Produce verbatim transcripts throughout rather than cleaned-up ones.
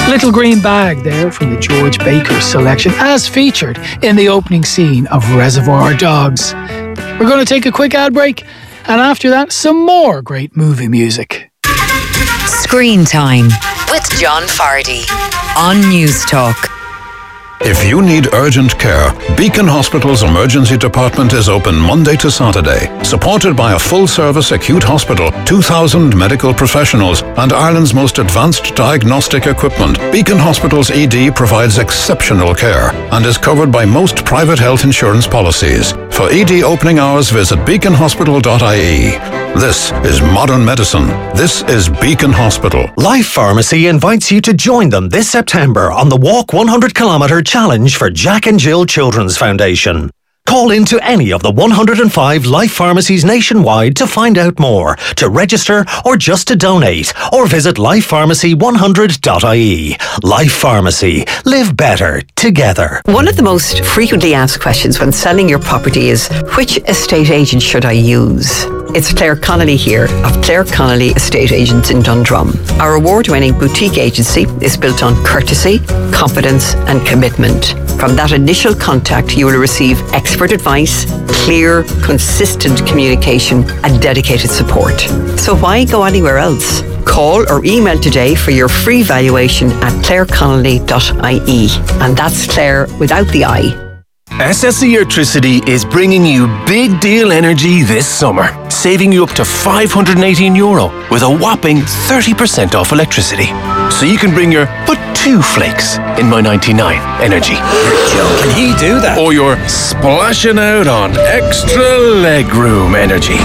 Little Green Bag there from the George Baker selection, as featured in the opening scene of Reservoir Dogs. We're going to take a quick ad break, and after that, some more great movie music. Screen Time with John Fardy on News Talk. If you need urgent care, Beacon Hospital's emergency department is open Monday to Saturday. Supported by a full-service acute hospital, two thousand medical professionals, and Ireland's most advanced diagnostic equipment, Beacon Hospital's E D provides exceptional care and is covered by most private health insurance policies. For E D opening hours, visit beacon hospital dot I E. This is modern medicine. This is Beacon Hospital. Life Pharmacy invites you to join them this September on the Walk one hundred kilometre Challenge for Jack and Jill Children's Foundation. Call into any of the one hundred five Life Pharmacies nationwide to find out more, to register or just to donate, or visit life pharmacy one hundred dot I E. Life Pharmacy. Live better together. One of the most frequently asked questions when selling your property is, which estate agent should I use? It's Claire Connolly here of Claire Connolly Estate Agents in Dundrum. Our award-winning boutique agency is built on courtesy, confidence and commitment. From that initial contact, you will receive expert advice, clear, consistent communication and dedicated support. So why go anywhere else? Call or email today for your free valuation at claire connolly dot I E. And that's Claire without the I. S S E Electricity is bringing you big deal energy this summer, saving you up to five hundred eighteen euro with a whopping thirty percent off electricity. So you can bring your put two flakes in my ninety-nine energy. Can he do that? Or your splashing out on extra legroom energy.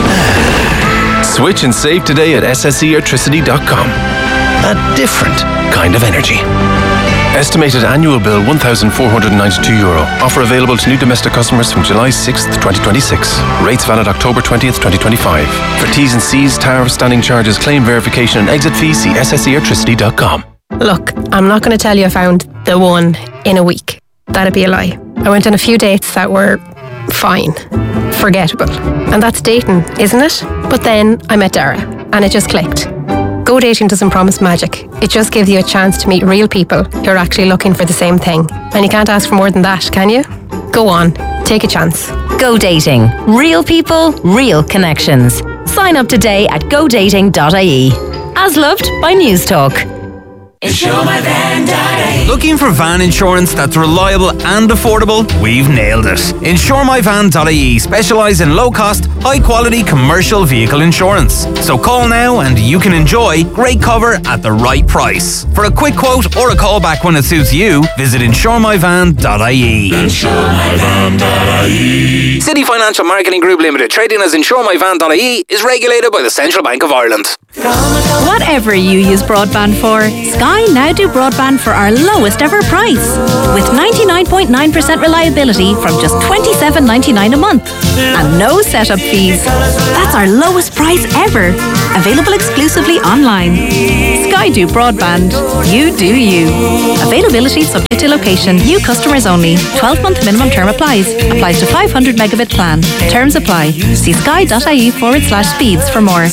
Switch and save today at s s e electricity dot com. A different kind of energy. Estimated annual bill one thousand four hundred ninety-two euro. Offer available to new domestic customers from July sixth, twenty twenty-six. Rates valid October twentieth, twenty twenty-five. For T's and C's, tariff, standing charges, claim verification and exit fees, see s s e electricity dot com. Look, I'm not going to tell you I found the one in a week. That'd be a lie. I went on a few dates that were fine, forgettable. And that's dating, isn't it? But then I met Dara and it just clicked. Go Dating doesn't promise magic. It just gives you a chance to meet real people who are actually looking for the same thing. And you can't ask for more than that, can you? Go on, take a chance. Go Dating. Real people, real connections. Sign up today at go dating dot I E. As loved by News Talk. Insure My Van dot I E. Looking for van insurance that's reliable and affordable? We've nailed it. Insure My Van dot I E specialise in low-cost, high-quality commercial vehicle insurance. So call now and you can enjoy great cover at the right price. For a quick quote or a call back when it suits you, visit insure my van dot I E. Insure My Van dot I E. City Financial Marketing Group Limited, trading as Insure My Van dot I E, is regulated by the Central Bank of Ireland. Whatever you use broadband for, Sky now do broadband for our lowest ever price. With ninety-nine point nine percent reliability from just twenty-seven ninety-nine a month. And no setup fees. That's our lowest price ever. Available exclusively online. Sky do broadband. You do you. Availability subject to location. New customers only. twelve month minimum term applies. Applies to five hundred megabit plan. Terms apply. See sky dot I E forward slash speeds for more.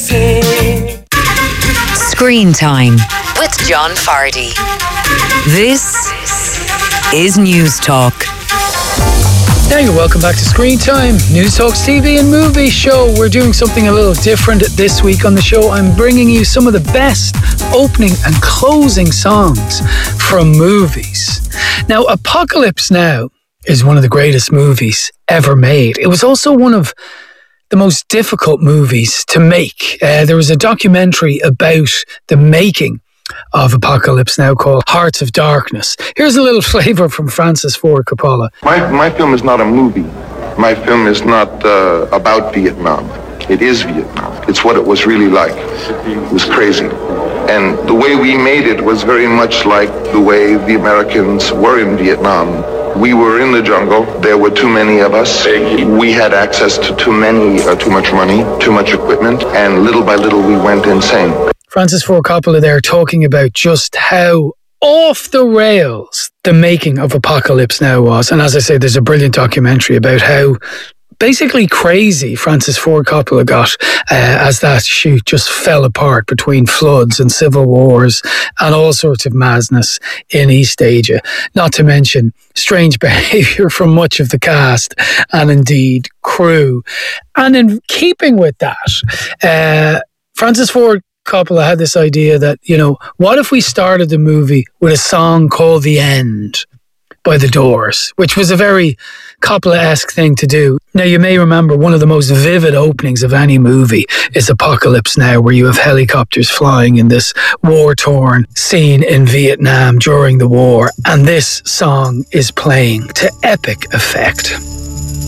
Screen Time with John Fardy. This is News Talk. Now you're welcome back to Screen Time, News Talk's T V and movie show. We're doing something a little different this week on the show. I'm bringing you some of the best opening and closing songs from movies. Now, Apocalypse Now is one of the greatest movies ever made. It was also one of the most difficult movies to make. Uh, there was a documentary about the making of Apocalypse Now called Hearts of Darkness. Here's a little flavour from Francis Ford Coppola. My, my film is not a movie. My film is not uh, about Vietnam. It is Vietnam. It's what it was really like. It was crazy. And the way we made it was very much like the way the Americans were in Vietnam. We were in the jungle. There were too many of us. We had access to too many, uh, too much money, too much equipment, and little by little we went insane. Francis Ford Coppola there talking about just how off the rails the making of Apocalypse Now was. And as I say, there's a brilliant documentary about how basically crazy Francis Ford Coppola got uh, as that shoot just fell apart between floods and civil wars and all sorts of madness in East Asia. Not to mention strange behaviour from much of the cast and indeed crew. And in keeping with that, uh, Francis Ford Coppola had this idea that, you know, what if we started the movie with a song called The End by The Doors, which was a very Coppola-esque thing to do. Now, you may remember one of the most vivid openings of any movie is Apocalypse Now, where you have helicopters flying in this war-torn scene in Vietnam during the war, and this song is playing to epic effect.